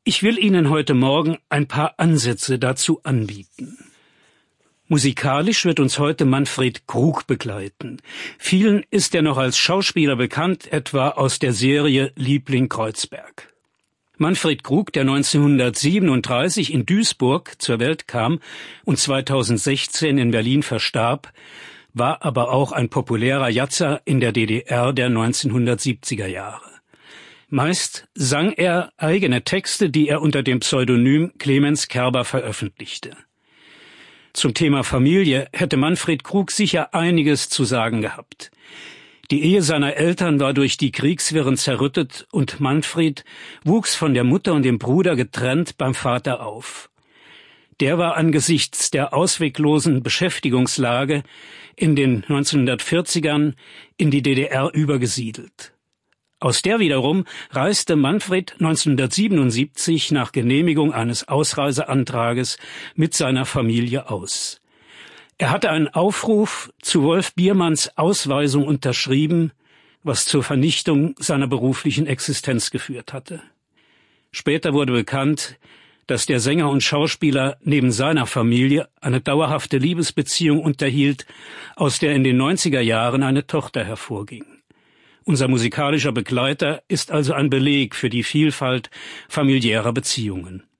Ich will Ihnen heute Morgen ein paar Ansätze dazu anbieten. Musikalisch wird uns heute Manfred Krug begleiten. Vielen ist er noch als Schauspieler bekannt, etwa aus der Serie Liebling Kreuzberg. Manfred Krug, der 1937 in Duisburg zur Welt kam und 2016 in Berlin verstarb, war aber auch ein populärer Jatzer in der DDR der 1970er Jahre. Meist sang er eigene Texte, die er unter dem Pseudonym Clemens Kerber veröffentlichte. Zum Thema Familie hätte Manfred Krug sicher einiges zu sagen gehabt. Die Ehe seiner Eltern war durch die Kriegswirren zerrüttet und Manfred wuchs von der Mutter und dem Bruder getrennt beim Vater auf. Der war angesichts der ausweglosen Beschäftigungslage in den 1940ern in die DDR übergesiedelt. Aus der wiederum reiste Manfred 1977 nach Genehmigung eines Ausreiseantrages mit seiner Familie aus. Er hatte einen Aufruf zu Wolf Biermanns Ausweisung unterschrieben, was zur Vernichtung seiner beruflichen Existenz geführt hatte. Später wurde bekannt, dass der Sänger und Schauspieler neben seiner Familie eine dauerhafte Liebesbeziehung unterhielt, aus der in den 90er Jahren eine Tochter hervorging. Unser musikalischer Begleiter ist also ein Beleg für die Vielfalt familiärer Beziehungen.